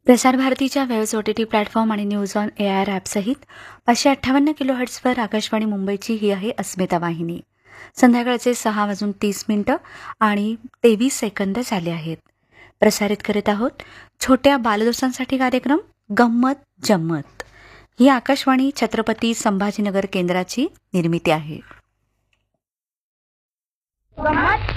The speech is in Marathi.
प्रसार भारतीच्या वेव्स OTT प्लॅटफॉर्म आणि न्यूज ऑन AIR ॲपसहित 558 किलोहर्ट्झवर आकाशवाणी मुंबईची ही आहे अस्मिता वाहिनी. संध्याकाळचे 6:30 आणि 23 सेकंद झाले आहेत. प्रसारित करीत आहोत छोट्या बालदोसांसाठी कार्यक्रम गंमत जम्मत. ही आकाशवाणी छत्रपती संभाजीनगर केंद्राची निर्मिती आहे. गंमत